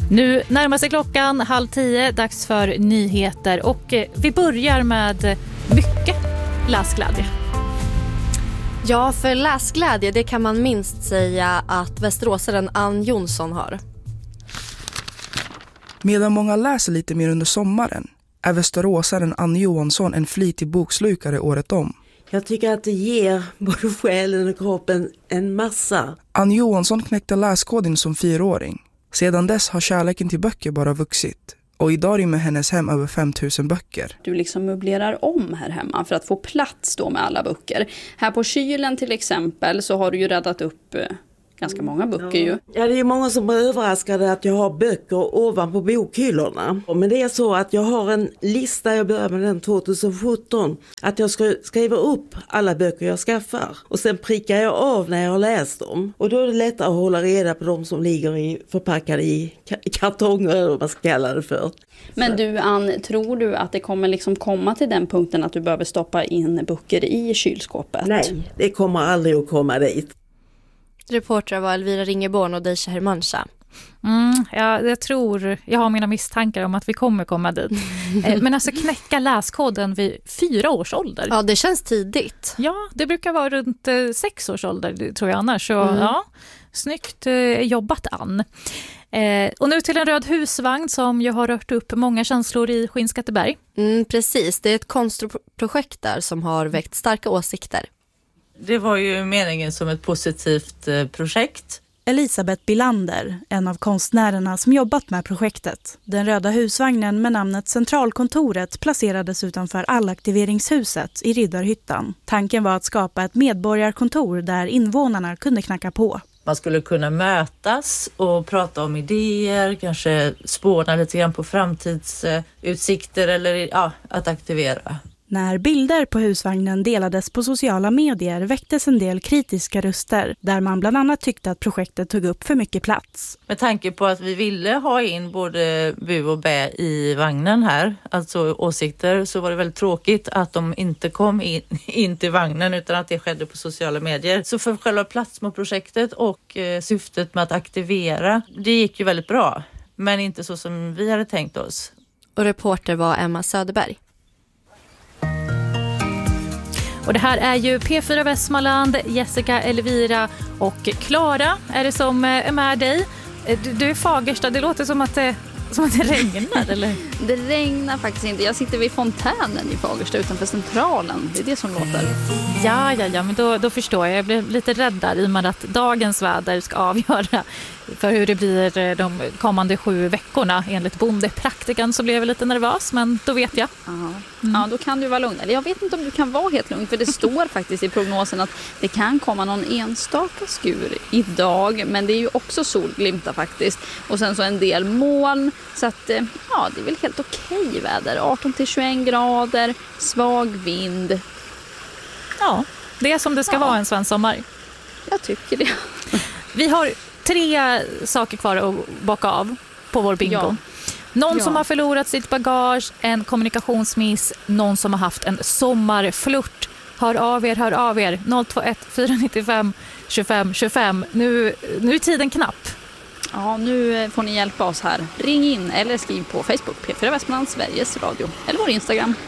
Nu närmar sig klockan 9:30, dags för nyheter och vi börjar med mycket läsglädje. Ja, för läsglädje, det kan man minst säga att västeråsaren Ann Jonsson har. Medan många läser lite mer under sommaren är västeråsaren Ann Johansson en flitig bokslukare året om. Jag tycker att det ger både själen och kroppen en massa. Ann Johansson knäckte läskoden som 4-åring. Sedan dess har kärleken till böcker bara vuxit. Och idag rymmer hennes hem över 5000 böcker. Du liksom möblerar om här hemma för att få plats då med alla böcker. Här på kylen till exempel så har du ju räddat upp ganska många böcker ju. Ja, det är många som är överraskade att jag har böcker ovanpå bokhyllorna. Men det är så att jag har en lista, jag börjar med den 2017, att jag ska skriva upp alla böcker jag skaffar. Och sen prickar jag av när jag har läst dem. Och då är det lättare att hålla reda på de som ligger förpackade i kartonger eller vad man ska kalla det för. Men du Ann, tror du att det kommer liksom komma till den punkten att du behöver stoppa in böcker i kylskåpet? Nej, det kommer aldrig att komma dit. Reportrar var Elvira Ringeborn och Deisha Hermancha. Jag har mina misstankar om att vi kommer komma dit. Men alltså knäcka läskoden vid 4 års ålder. Ja, det känns tidigt. Ja, det brukar vara runt 6 års ålder tror jag annars. Så ja, snyggt jobbat Ann. Och nu till en röd husvagn som ju har rört upp många känslor i Skinnskatteberg. Precis, det är ett konstprojekt där som har väckt starka åsikter. Det var ju meningen som ett positivt projekt. Elisabeth Bilander, en av konstnärerna som jobbat med projektet. Den röda husvagnen med namnet Centralkontoret placerades utanför allaktiveringshuset i Riddarhyttan. Tanken var att skapa ett medborgarkontor där invånarna kunde knacka på. Man skulle kunna mötas och prata om idéer, kanske spåna lite grann på framtidsutsikter eller att aktivera. När bilder på husvagnen delades på sociala medier väcktes en del kritiska röster där man bland annat tyckte att projektet tog upp för mycket plats. Med tanke på att vi ville ha in både bu och bä i vagnen här, alltså åsikter, så var det väldigt tråkigt att de inte kom in till vagnen utan att det skedde på sociala medier. Så för själva platsmålprojektet och syftet med att aktivera, det gick ju väldigt bra, men inte så som vi hade tänkt oss. Och reporter var Emma Söderberg. Och det här är ju P4 Västmanland, Jessica, Elvira och Klara är det som är med dig. Du är Fagersta, det låter som att det regnar, eller? Det regnar faktiskt inte. Jag sitter vid fontänen i Fagersta utanför Centralen. Det är det som låter. Ja, men då förstår jag. Jag blev lite rädd där i och med att dagens väder ska avgöra för hur det blir de kommande 7 veckorna. Enligt bondepraktikan så blev jag lite nervös, men då vet jag. Ja, då kan du vara lugn. Eller jag vet inte om du kan vara helt lugn, för det står faktiskt i prognosen att det kan komma någon enstaka skur idag, men det är ju också solglimtar faktiskt. Och sen så en del moln, så att det är väl helt okej väder. 18-21 grader, svag vind. Ja, det är som det ska vara en svensk sommar. Jag tycker det. Vi har 3 saker kvar att bocka av på vår bingo. Ja. Någon som har förlorat sitt bagage, en kommunikationsmiss, någon som har haft en sommarflört. Hör av er. 021 495 25 25. Nu är tiden knapp. Ja, nu får ni hjälpa oss här. Ring in eller skriv på Facebook P4 Västmanland, Sveriges Radio eller vår Instagram.